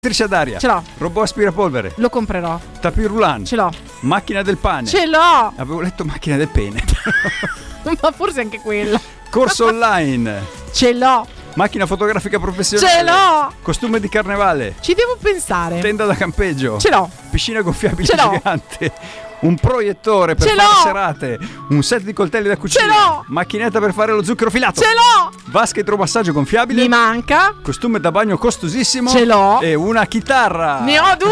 Striscia d'aria. Ce l'ho. Robot aspirapolvere. Lo comprerò. Tapis roulant. Ce l'ho. Macchina del pane. Ce l'ho. Avevo letto macchina del pene. Ma forse anche quella. Corso online. Ce l'ho. Macchina fotografica professionale. Ce l'ho. Costume di carnevale. Ci devo pensare. Tenda da campeggio. Ce l'ho. Piscina gonfiabile Ce l'ho. gigante. Un proiettore per Ce fare l'ho. serate. Un set di coltelli da cucina. Ce l'ho. Macchinetta per fare lo zucchero filato. Ce l'ho. Vasca idromassaggio gonfiabile. Mi manca. Costume da bagno costosissimo. Ce l'ho. E una chitarra. Ne ho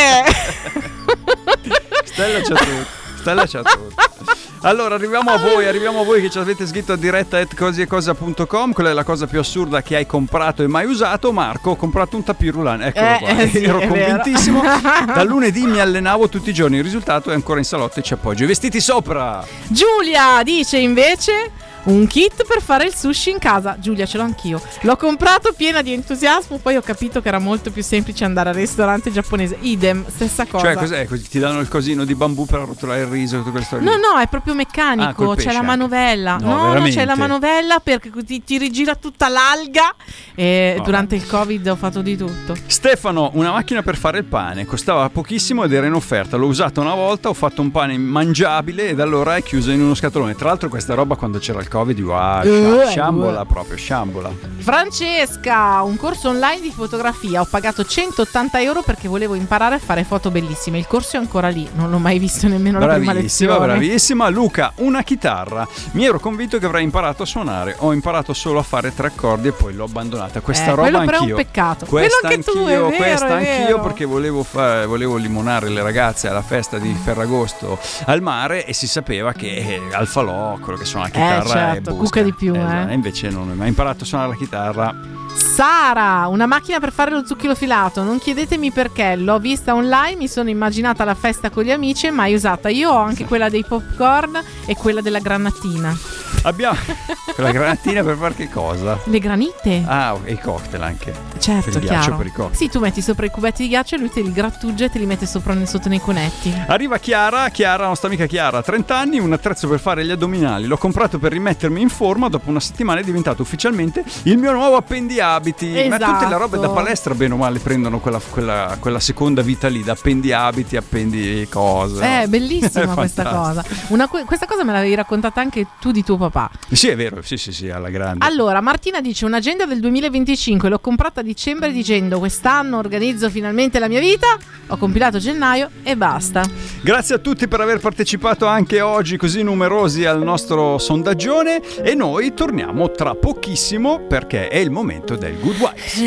2. Stella c'ha tutto. Stella c'ha tutto. Allora arriviamo a voi che ci avete scritto a diretta@cosiecosa.com. Quella è la cosa più assurda che hai comprato e mai usato. Marco, ho comprato un tapis roulant. Eccolo qua. Sì, ero è convintissimo. vero. Da lunedì mi allenavo tutti i giorni. Il risultato è ancora in salotto e ci appoggio i vestiti sopra. Giulia dice invece un kit per fare il sushi in casa. Giulia, ce l'ho anch'io. L'ho comprato piena di entusiasmo, poi ho capito che era molto più semplice andare al ristorante giapponese. Idem, stessa cosa. Cioè cos'è? Ti danno il cosino di bambù per arrotolare il riso, tutte quelle storie. No, no, è proprio meccanico. col C'è pesce la manovella. anche. No, veramente? c'è la manovella perché così ti rigira tutta l'alga. E durante il Covid ho fatto di tutto. Stefano, una macchina per fare il pane, costava pochissimo ed era in offerta. L'ho usata una volta, ho fatto un pane mangiabile e da allora è chiuso in uno scatolone. Tra l'altro questa roba quando c'era il Covid, wow, sciambola proprio, sciambola. Francesca, un corso online di fotografia. Ho pagato 180 euro perché volevo imparare a fare foto bellissime. Il corso è ancora lì, non l'ho mai visto nemmeno la prima lezione. Bravissima. Luca, una chitarra. Mi ero convinto che avrei imparato a suonare. Ho imparato solo a fare 3 accordi e poi l'ho abbandonata. Questa roba quello anch'io. Però è un peccato. Questa quello anche tu, è vero, questa è anch'io vero. perché volevo limonare le ragazze alla festa di Ferragosto al mare e si sapeva che al falò quello che suona la chitarra certo, è busca. cucca di più, E invece non ho mai imparato a suonare la chitarra. Sara, una macchina per fare lo zucchero filato. Non chiedetemi perché, l'ho vista online, mi sono immaginata la festa con gli amici e mai usata. Io ho anche quella dei popcorn e quella della granatina. Abbiamo quella granatina per fare che cosa? Le granite? Ah, e i cocktail anche. Certo, per il ghiaccio, chiaro. per i cocktail. Sì, tu metti sopra i cubetti di ghiaccio e lui te li grattugia e te li mette sotto nei conetti. Arriva Chiara, nostra amica Chiara, 30 anni, un attrezzo per fare gli addominali. L'ho comprato per rimettermi in forma, dopo una settimana è diventato ufficialmente il mio nuovo appendiabiti. Esatto. Ma tutte le robe da palestra bene o male prendono quella seconda vita lì, da appendiabiti, appendi cose. Bellissima questa cosa. Questa cosa me l'avevi raccontata anche tu di tuo papà. Sì, è vero, sì, alla grande. Allora, Martina dice un'agenda del 2025, l'ho comprata a dicembre dicendo quest'anno organizzo finalmente la mia vita, ho compilato gennaio e basta. Grazie a tutti per aver partecipato anche oggi così numerosi al nostro sondaggione e noi torniamo tra pochissimo perché è il momento del Good Vibes.